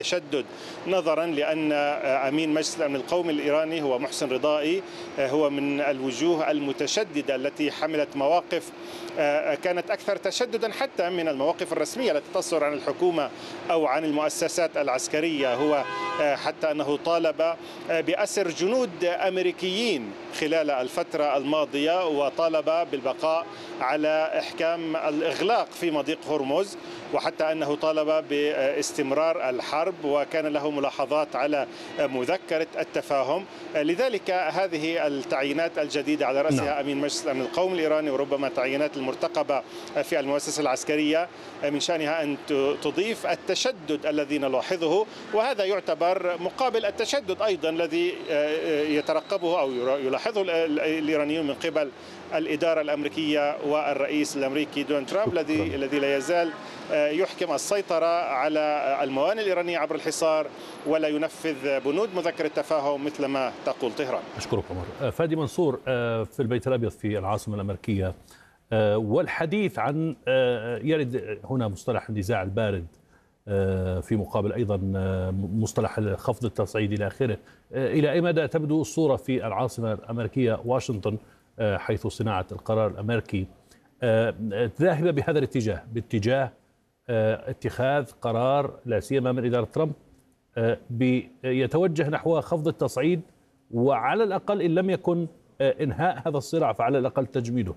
تشدد، نظرا لأن أمين مجلس الأمن القومي الإيراني هو محسن رضائي، هو من الوجوه المتشددة التي حملت مواقف كانت أكثر تشددا حتى من المواقف الرسمية التي تصدر عن الحكومة أو عن المؤسسات العسكرية. هو حتى أنه طالب بأسر جنود أمريكيين خلال الفترة الماضية، وطالب بالبقاء على إحكام الإغلاق في مضيق هرمز، وحتى أنه طالب باستمرار الحرب، وكان له ملاحظات على مذكرة التفاهم. لذلك هذه التعيينات الجديدة على رأسها أمين مجلس الأمن القومي الإيراني، وربما تعيينات المرتقبة في المؤسسة العسكرية، من شأنها أن تضيف التشدد الذي نلاحظه، وهذا يعتبر مقابل التشدد أيضا الذي يترقبه أو يلاحظه الإيرانيون من قبل الإدارة الأمريكية والرئيس الأمريكي دونالد ترامب الذي لا يزال يحكم السيطرة على الموانئ الإيرانية عبر الحصار، ولا ينفذ بنود مذكرة التفاهم مثل ما تقول طهران. أشكرك عمر. فادي منصور، في البيت الأبيض في العاصمة الأمريكية، والحديث عن يرد هنا مصطلح النزاع البارد في مقابل أيضا مصطلح خفض التصعيد إلى آخره. إلى أي مدى تبدو الصورة في العاصمة الأمريكية واشنطن حيث صناعة القرار الأمريكي ذاهبة بهذا الاتجاه، باتجاه اتخاذ قرار لا سيما من إدارة ترامب يتوجه نحو خفض التصعيد، وعلى الأقل إن لم يكن إنهاء هذا الصراع فعلى الأقل تجميده؟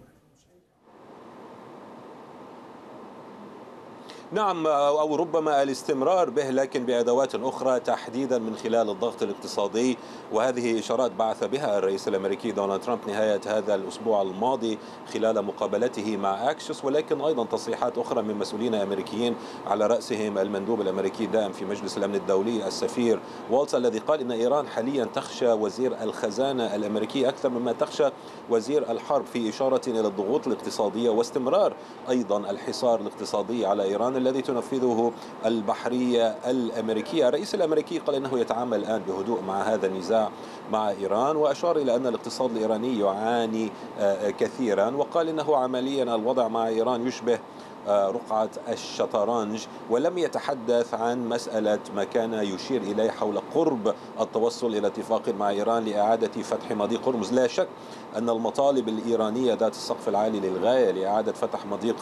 نعم، أو ربما الاستمرار به، لكن بأدوات أخرى، تحديدا من خلال الضغط الاقتصادي. وهذه إشارات بعث بها الرئيس الأمريكي دونالد ترامب نهاية هذا الأسبوع الماضي خلال مقابلته مع أكسيوس، ولكن أيضا تصريحات أخرى من مسؤولين أمريكيين على رأسهم المندوب الأمريكي الدائم في مجلس الأمن الدولي السفير والتز، الذي قال إن إيران حاليا تخشى وزير الخزانة الأمريكي أكثر مما تخشى وزير الحرب، في إشارة إلى الضغوط الاقتصادية واستمرار أيضا الحصار الاقتصادي على إيران الذي تنفذه البحرية الأمريكية. الرئيس الأمريكي قال إنه يتعامل الآن بهدوء مع هذا النزاع مع إيران، وأشار إلى أن الاقتصاد الإيراني يعاني كثيرا، وقال إنه عمليا الوضع مع إيران يشبه رقعة الشطرنج، ولم يتحدث عن مسألة ما كان يشير إليه حول قرب التوصل إلى اتفاق مع إيران لإعادة فتح مضيق هرمز. لا شك أن المطالب الإيرانية ذات السقف العالي للغاية لإعادة فتح مضيق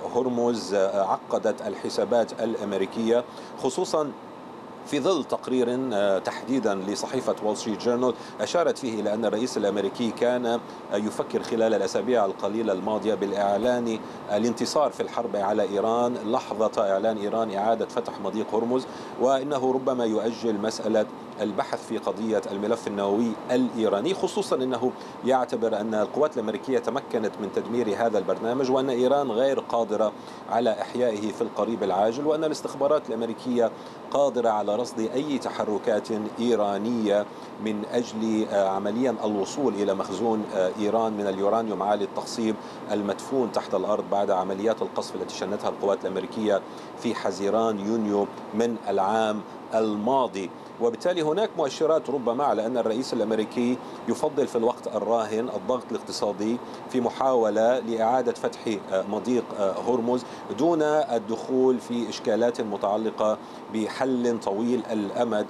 هرمز عقدت الحسابات الأمريكية، خصوصا في ظل تقرير تحديدا لصحيفة وول ستريت جورنال أشارت فيه إلى أن الرئيس الأمريكي كان يفكر خلال الأسابيع القليلة الماضية بالإعلان الانتصار في الحرب على إيران لحظة إعلان إيران إعادة فتح مضيق هرمز، وإنه ربما يؤجل مسألة البحث في قضية الملف النووي الإيراني، خصوصا أنه يعتبر أن القوات الأمريكية تمكنت من تدمير هذا البرنامج، وأن إيران غير قادرة على إحيائه في القريب العاجل، وأن الاستخبارات الأمريكية قادرة على رصد أي تحركات إيرانية من أجل عمليا الوصول إلى مخزون إيران من اليورانيوم عالي التخصيب المدفون تحت الأرض بعد عمليات القصف التي شنتها القوات الأمريكية في حزيران يونيو من العام الماضي. وبالتالي هناك مؤشرات ربما على أن الرئيس الأمريكي يفضل في الوقت الراهن الضغط الاقتصادي في محاولة لإعادة فتح مضيق هرمز دون الدخول في إشكالات متعلقة بحل طويل الأمد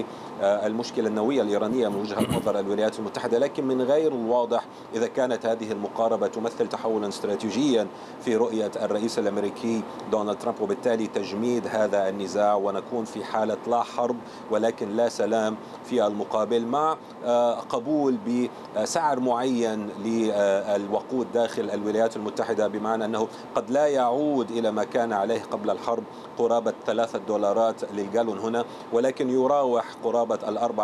للمشكلة النووية الإيرانية من وجهة نظر الولايات المتحدة. لكن من غير الواضح إذا كانت هذه المقاربة تمثل تحولا استراتيجيا في رؤية الرئيس الأمريكي دونالد ترامب، وبالتالي تجميد هذا النزاع ونكون في حالة لا حرب ولكن لا سلام في المقابل، مع قبول بسعر معين للوقود داخل الولايات المتحدة، بمعنى أنه قد لا يعود إلى ما كان عليه قبل الحرب قرابة $3 للجالون هنا، ولكن يراوح قرابة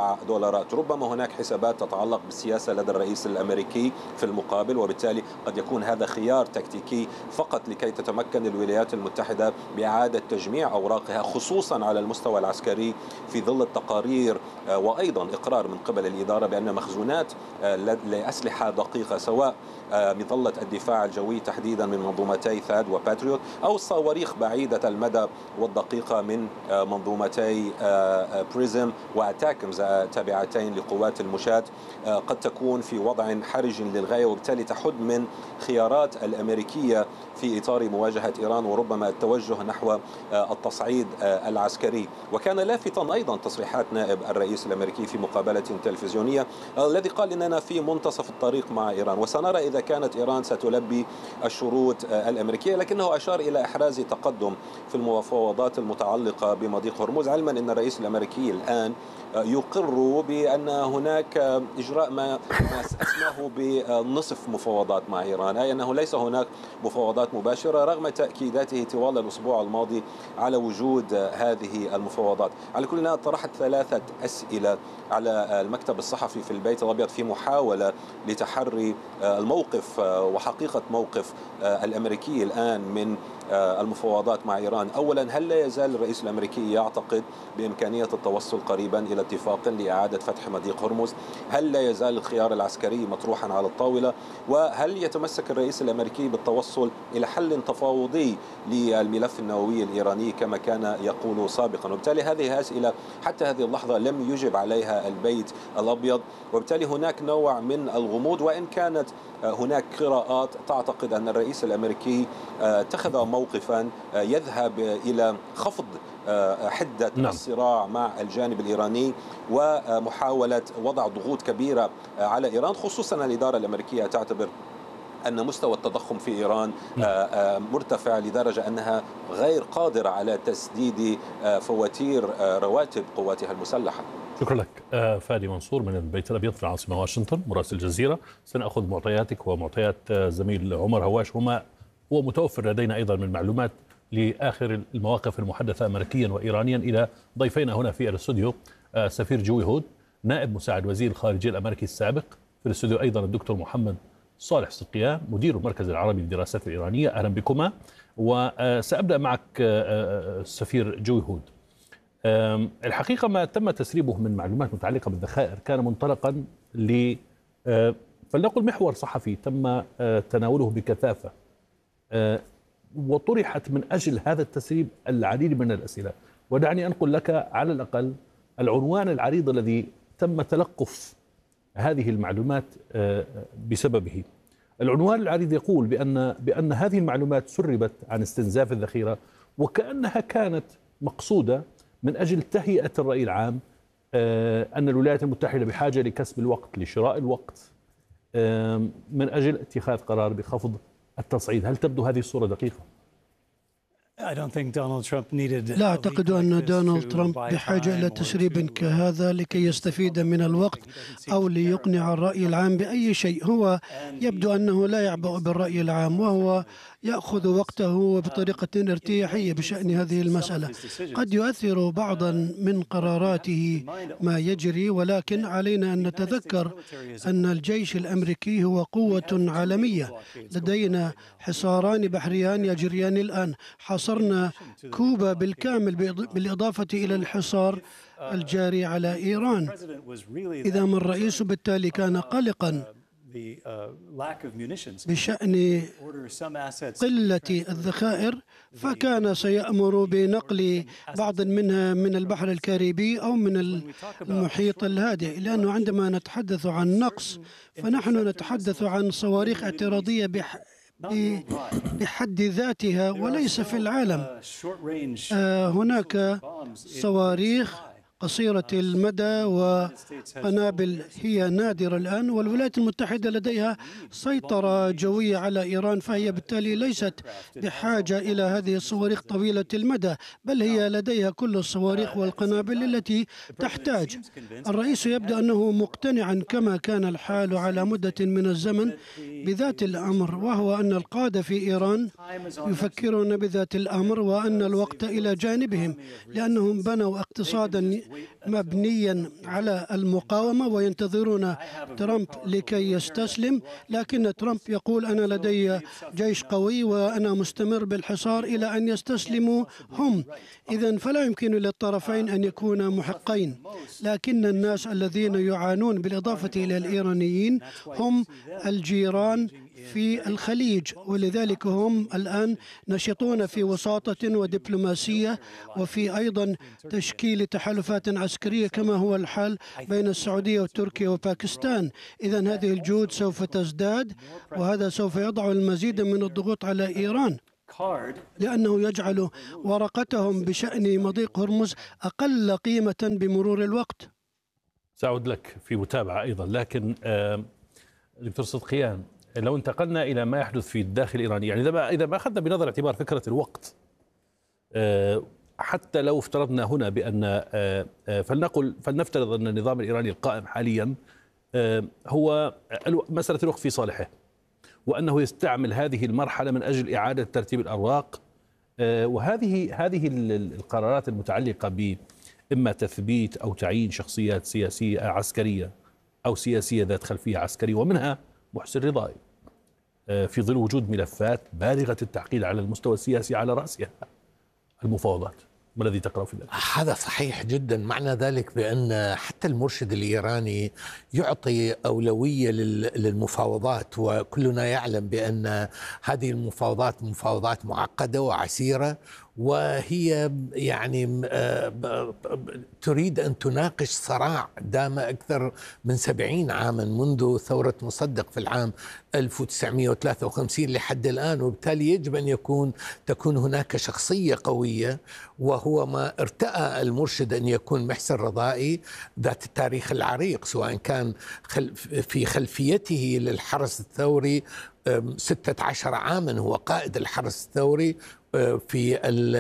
$4. ربما هناك حسابات تتعلق بالسياسة لدى الرئيس الأمريكي في المقابل، وبالتالي قد يكون هذا خيار تكتيكي فقط لكي تتمكن الولايات المتحدة بإعادة تجميع أوراقها، خصوصا على المستوى العسكري، في ظل التقدم تقارير وأيضا إقرار من قبل الإدارة بأن مخزونات لأسلحة دقيقة سواء مظلة الدفاع الجوي تحديدا من منظومتي ثاد وباتريوت أو الصواريخ بعيدة المدى والدقيقة من منظومتي بريزم وأتاكمز تابعتين لقوات المشاة قد تكون في وضع حرج للغاية، وبالتالي تحد من خيارات الأمريكية في إطار مواجهة إيران وربما التوجه نحو التصعيد العسكري. وكان لافتا أيضا تصريحات نائب الرئيس الأمريكي في مقابلة تلفزيونية الذي قال إننا في منتصف الطريق مع إيران وسنرى إذا كانت إيران ستلبي الشروط الأمريكية، لكنه أشار إلى إحراز تقدم في المفاوضات المتعلقة بمضيق هرمز، علما أن الرئيس الأمريكي الآن يقر بأن هناك إجراء ما أسماه بنصف مفاوضات مع إيران، أي أنه ليس هناك مفاوضات مباشرة رغم تأكيداته طوال الأسبوع الماضي على وجود هذه المفاوضات. على كل حال طرحت 3 أسئلة على المكتب الصحفي في البيت الأبيض في محاولة لتحري الموقف وحقيقة موقف الأمريكي الآن من المفاوضات مع إيران. أولا، هل لا يزال الرئيس الأمريكي يعتقد بإمكانية التوصل قريبا إلى اتفاق لإعادة فتح مضيق هرمز؟ هل لا يزال الخيار العسكري مطروحا على الطاولة؟ وهل يتمسك الرئيس الأمريكي بالتوصل إلى حل تفاوضي للملف النووي الإيراني كما كان يقول سابقا؟ وبالتالي هذه أسئلة حتى هذه اللحظة لم يجب عليها البيت الأبيض، وبالتالي هناك نوع من الغموض، وإن كانت هناك قراءات تعتقد أن الرئيس الأمريكي اتخذ موقفا يذهب إلى خفض حدة الصراع مع الجانب الإيراني ومحاولة وضع ضغوط كبيرة على إيران، خصوصا الإدارة الأمريكية تعتبر أن مستوى التضخم في إيران مرتفع لدرجة أنها غير قادرة على تسديد فواتير رواتب قواتها المسلحة. شكرا لك فادي منصور من البيت الأبيض في العاصمة واشنطن مراسل الجزيرة. سنأخذ معطياتك ومعطيات زميل عمر هواش هو متوفر لدينا أيضا من معلومات لآخر المواقف المحدثة أمريكيا وإيرانيا إلى ضيفينا هنا في الاستوديو سفير جوي هود نائب مساعد وزير الخارجية الأمريكي السابق، في الاستوديو أيضا الدكتور محمد صالح سقيان مدير المركز العربي للدراسات الإيرانية. أهلا بكما. وسأبدأ معك السفير جوي هود. الحقيقة ما تم تسريبه من معلومات متعلقة بالذخائر كان منطلقا فلنقل محور صحفي تم تناوله بكثافة وطرحت من أجل هذا التسريب العديد من الأسئلة، ودعني أنقل لك على الأقل العنوان العريض الذي تم تلقف هذه المعلومات بسببه. العنوان العريض يقول بأن هذه المعلومات سربت عن استنزاف الذخيرة وكأنها كانت مقصودة من أجل تهيئة الرأي العام أن الولايات المتحدة بحاجة لكسب الوقت لشراء الوقت من أجل اتخاذ قرار بخفض التصعيد. هل تبدو هذه الصورة دقيقة؟ لا أعتقد أن دونالد ترامب بحاجة إلى تسريب كهذا لكي يستفيد من الوقت أو ليقنع الرأي العام بأي شيء. هو يبدو أنه لا يعبأ بالرأي العام وهو يأخذ وقته بطريقة ارتياحية بشأن هذه المسألة. قد يؤثر بعضا من قراراته ما يجري، ولكن علينا أن نتذكر أن الجيش الأمريكي هو قوة عالمية. لدينا حصاران بحريان يجريان الآن. حصرنا كوبا بالكامل بالإضافة إلى الحصار الجاري على إيران. إذا ما الرئيس بالتالي كان قلقا بشأن قلة الذخائر فكان سيأمر بنقل بعض منها من البحر الكاريبي أو من المحيط الهادئ، لأنه عندما نتحدث عن نقص فنحن نتحدث عن صواريخ اعتراضية بحد ذاتها وليس في العالم. هناك صواريخ قصيرة المدى وقنابل هي نادرة الآن، والولايات المتحدة لديها سيطرة جوية على إيران، فهي بالتالي ليست بحاجة إلى هذه الصواريخ طويلة المدى، بل هي لديها كل الصواريخ والقنابل التي تحتاج. الرئيس يبدو أنه مقتنعا كما كان الحال على مدة من الزمن بذات الأمر، وهو أن القادة في إيران يفكرون بذات الأمر وأن الوقت إلى جانبهم، لأنهم بنوا اقتصادا مبنيا على المقاومة وينتظرون ترامب لكي يستسلم، لكن ترامب يقول أنا لدي جيش قوي وأنا مستمر بالحصار إلى أن يستسلموا هم. إذن فلا يمكن للطرفين أن يكونا محقين، لكن الناس الذين يعانون بالإضافة إلى الإيرانيين هم الجيران في الخليج، ولذلك هم الآن نشطون في وساطة ودبلوماسية وفي أيضا تشكيل تحالفات عسكرية كما هو الحال بين السعودية وتركيا وباكستان. إذن هذه الجهود سوف تزداد، وهذا سوف يضع المزيد من الضغوط على إيران، لأنه يجعل ورقتهم بشأن مضيق هرمز أقل قيمة بمرور الوقت. سأعود لك في متابعة أيضا، لكن دكتور صدقيان، لو انتقلنا إلى ما يحدث في الداخل الإيراني، يعني إذا ما أخذنا بنظر اعتبار فكرة الوقت، حتى لو افترضنا هنا بأن فلنفترض أن النظام الإيراني القائم حاليا هو مسألة الوقت في صالحه، وأنه يستعمل هذه المرحلة من أجل إعادة ترتيب الأوراق، وهذه القرارات المتعلقة بإما تثبيت أو تعيين شخصيات سياسية عسكرية أو سياسية ذات خلفية عسكرية، ومنها محسن رضائي، في ظل وجود ملفات بالغة التعقيد على المستوى السياسي على رأسها المفاوضات. ما الذي تقرأ في ذلك؟ هذا صحيح جدا. معنى ذلك بأن حتى المرشد الإيراني يعطي أولوية للمفاوضات، وكلنا يعلم بأن هذه المفاوضات مفاوضات معقدة وعسيرة، وهي يعني تريد أن تناقش صراع دام أكثر من 70 عاما منذ ثورة مصدق في العام 1953 لحد الآن، وبالتالي يجب أن تكون هناك شخصية قوية، وهو ما ارتأى المرشد أن يكون محسن رضائي ذات التاريخ العريق، سواء كان في خلفيته للحرس الثوري 16 عاما هو قائد الحرس الثوري، في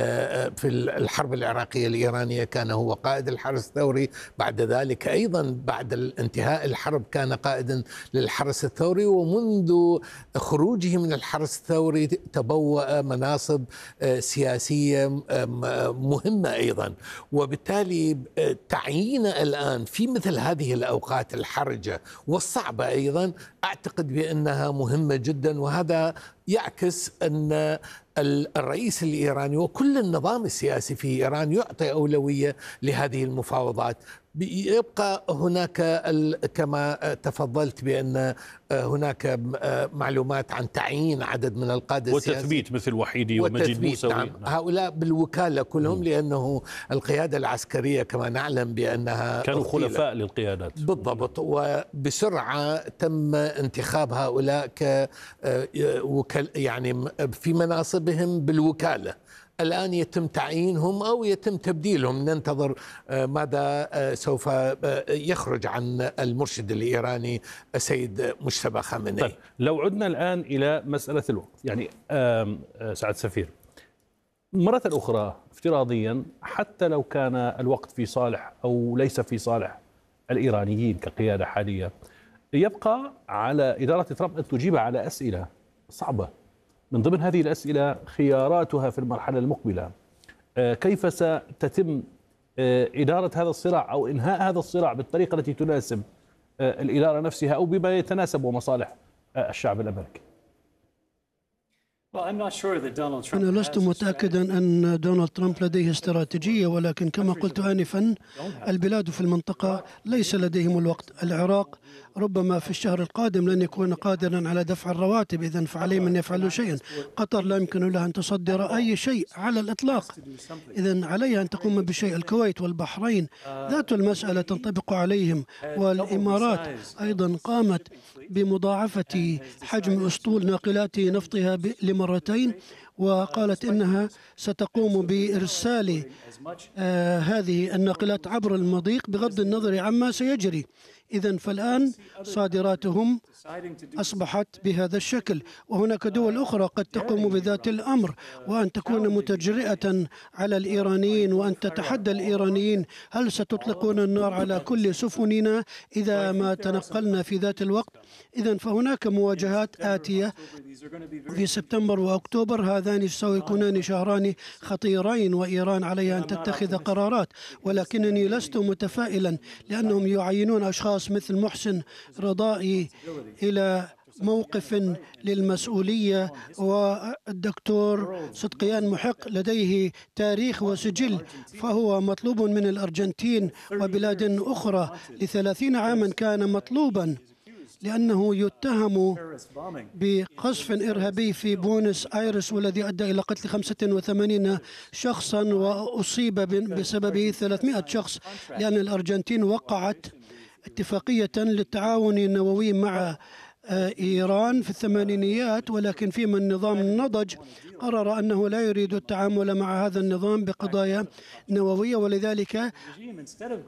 الحرب العراقية الإيرانية كان هو قائد الحرس الثوري، بعد ذلك أيضا بعد انتهاء الحرب كان قائدا للحرس الثوري، ومنذ خروجه من الحرس الثوري تبوأ مناصب سياسية مهمة أيضا. وبالتالي تعيين الآن في مثل هذه الأوقات الحرجة والصعبة أيضا أعتقد بأنها مهمة جدا، وهذا يعكس أن الرئيس الإيراني وكل النظام السياسي في إيران يعطي أولوية لهذه المفاوضات. يبقى هناك كما تفضلت بأن هناك معلومات عن تعيين عدد من القادة السياسيين وتثبيت مثل وحيدي ومجيد موسوي. نعم. هؤلاء بالوكالة كلهم، لأنه القيادة العسكرية كما نعلم بأنها كانوا خلفاء للقيادات بالضبط، وبسرعة تم انتخاب هؤلاء يعني في مناصبهم بالوكالة. الآن يتم تعيينهم أو يتم تبديلهم، ننتظر ماذا سوف يخرج عن المرشد الإيراني السيد مجتبى خامنئي. طيب، لو عدنا الآن إلى مسألة الوقت، يعني سعد سفير، مرة أخرى افتراضيا حتى لو كان الوقت في صالح أو ليس في صالح الإيرانيين كقيادة حالية، يبقى على إدارة ترامب أن تجيب على أسئلة صعبة. من ضمن هذه الأسئلة خياراتها في المرحلة المقبلة، كيف ستتم إدارة هذا الصراع أو إنهاء هذا الصراع بالطريقة التي تناسب الإدارة نفسها أو بما يتناسب ومصالح الشعب الأمريكي؟ أنا لست متأكدا أن دونالد ترامب لديه استراتيجية، ولكن كما قلت آنفا البلاد في المنطقة ليس لديهم الوقت. العراق ربما في الشهر القادم لن يكون قادرا على دفع الرواتب، إذن فعليهم أن يفعلوا شيئا. قطر لا يمكن لها أن تصدر أي شيء على الإطلاق، إذن عليها أن تقوم بشيء. الكويت والبحرين ذات المسألة تنطبق عليهم، والإمارات أيضا قامت بمضاعفة حجم أسطول ناقلات نفطها لمرتين، وقالت إنها ستقوم بإرسال هذه الناقلات عبر المضيق بغض النظر عما سيجري. إذن فالآن صادراتهم أصبحت بهذا الشكل، وهناك دول أخرى قد تقوم بذات الأمر، وأن تكون متجرئة على الإيرانيين وأن تتحدى الإيرانيين: هل ستطلقون النار على كل سفننا إذا ما تنقلنا في ذات الوقت؟ إذن فهناك مواجهات آتية في سبتمبر وأكتوبر، هذان هذان سيكونان شهران خطيرين، وإيران عليها أن تتخذ قرارات، ولكنني لست متفائلا لأنهم يعينون أشخاص مثل محسن رضائي إلى موقف للمسؤولية، والدكتور صدقيان محق لديه تاريخ وسجل، فهو مطلوب من الأرجنتين وبلاد أخرى. ل30 عاما كان مطلوبا لأنه يتهم بقصف إرهابي في بونس آيرس، والذي أدى إلى قتل 85 شخصا وأصيب بسببه 300 شخص، لأن الأرجنتين وقعت اتفاقية للتعاون النووي مع إيران في الثمانينيات، ولكن فيما النظام نضج قرر أنه لا يريد التعامل مع هذا النظام بقضايا نووية، ولذلك